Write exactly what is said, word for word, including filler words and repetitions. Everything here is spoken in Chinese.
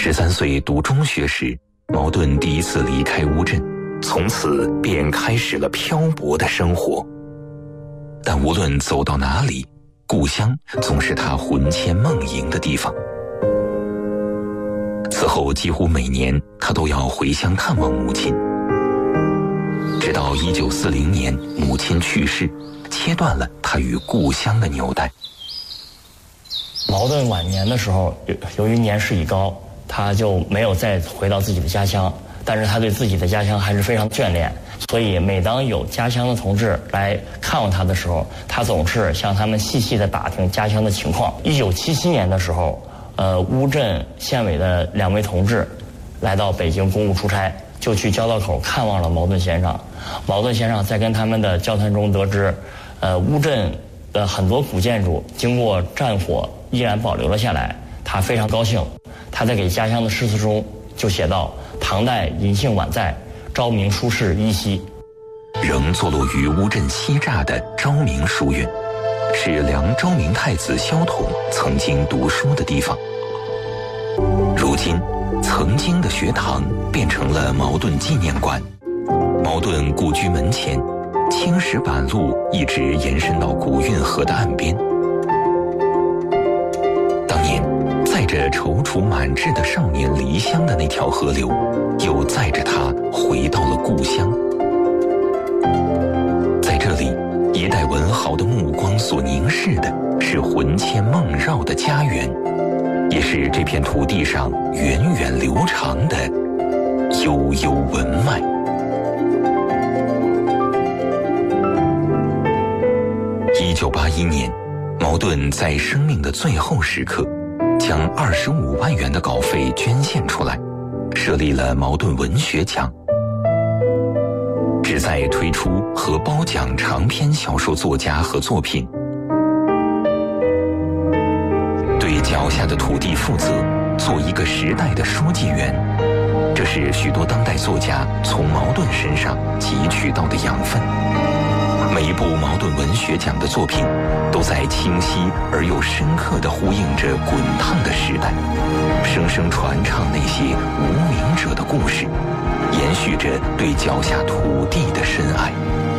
十三岁读中学时，茅盾第一次离开乌镇，从此便开始了漂泊的生活。但无论走到哪里，故乡总是他魂牵梦萦的地方。此后几乎每年他都要回乡看望母亲，直到一九四零年母亲去世，切断了他与故乡的纽带。 茅盾晚年的时候，由于年事已高，他就没有再回到自己的家乡，但是他对自己的家乡还是非常眷恋，所以每当有家乡的同志来看望他的时候，他总是向他们细细地打听家乡的情况。一九七七年的时候，呃，乌镇县委的两位同志来到北京公务出差，就去交道口看望了茅盾先生。茅盾先生在跟他们的交谈中得知，呃，乌镇的很多古建筑经过战火依然保留了下来，他非常高兴。他在给家乡的诗词中就写道：唐代银杏晚在，昭明书室依稀。 仍坐落于乌镇西栅的昭明书院，是梁昭明太子萧统曾经读书的地方。如今曾经的学堂变成了茅盾纪念馆，茅盾故居门前青石板路一直延伸到古运河的岸边。当年载着踌躇满志的少年离乡的那条河流，又载着他回到了故乡。在这里，一代文豪的目光所凝视的是魂牵梦绕的家园，也是这片土地上源远流长的悠悠文脉。一九八一年，茅盾在生命的最后时刻，将二十五万元的稿费捐献出来，设立了茅盾文学奖，旨在推出和褒奖长篇小说作家和作品，对脚下的土地负责，做一个时代的书记员。这是许多当代作家从茅盾身上汲取到的养分。每一部茅盾文学奖的作品，都在清晰而又深刻地呼应着滚烫的时代，生生传唱那些无名者的故事，延续着对脚下土地的深爱。